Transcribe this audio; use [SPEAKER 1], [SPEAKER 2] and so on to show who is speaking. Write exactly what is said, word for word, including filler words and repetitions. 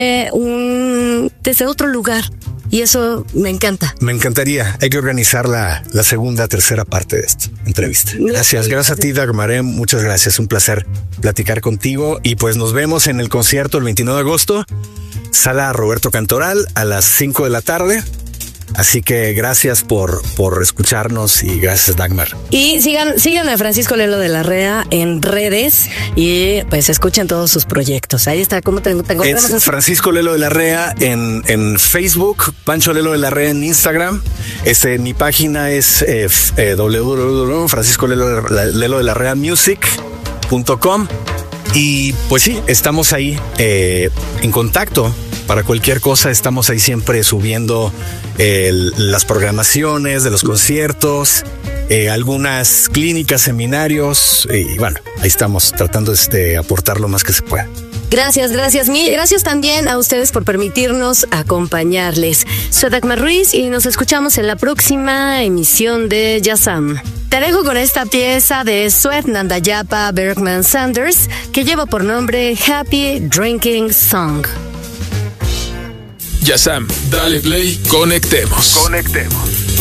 [SPEAKER 1] un, desde otro lugar. Y eso me encanta.
[SPEAKER 2] Me encantaría. Hay que organizar la, la segunda, tercera parte de esta entrevista. Gracias. Gracias a ti, Dagmaré. Muchas gracias. Un placer platicar contigo. Y pues nos vemos en el concierto el veintinueve de agosto. Sala Roberto Cantoral a las cinco de la tarde. Así que gracias por, por escucharnos y gracias, Dagmar.
[SPEAKER 1] Y sigan, sigan a Francisco Lelo de la Rea en redes y pues escuchen todos sus proyectos. Ahí está. ¿Cómo te, te encontramos?
[SPEAKER 2] Es Francisco Lelo de la Rea en, en Facebook, Pancho Lelo de la Rea en Instagram. Este, mi página es eh, eh, w w w punto francisco lelo de la rea music punto com. Y pues sí, estamos ahí eh, en contacto. Para cualquier cosa estamos ahí siempre subiendo eh, las programaciones de los conciertos, eh, algunas clínicas, seminarios y bueno, ahí estamos tratando de aportar lo más que se pueda.
[SPEAKER 1] Gracias, gracias. Mil gracias también a ustedes por permitirnos acompañarles. Soy Dagmar Ruiz y nos escuchamos en la próxima emisión de Yasam. Te dejo con esta pieza de Sweat Nandayapa Bergman Sanders que lleva por nombre Happy Drinking Song.
[SPEAKER 3] Yasam, dale play, conectemos.
[SPEAKER 2] Conectemos.